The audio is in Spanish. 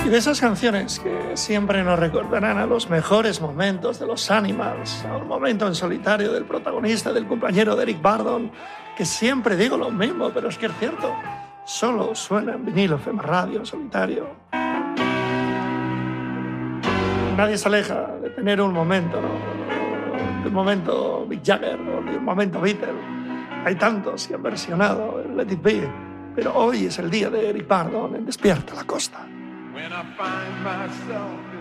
Y de esas canciones que siempre nos recordarán a los mejores momentos de los Animals, a un momento en solitario del protagonista, del compañero de Eric Burdon, que siempre digo lo mismo, pero es que es cierto, solo suena en vinilo, FM Radio, solitario. Nadie se aleja de tener un momento, ¿no? De un momento Mick Jagger o de un momento Beatle. Hay tantos que han versionado el Let It Be, pero hoy es el día de Eric Burdon en Despierta la Costa. When I find myself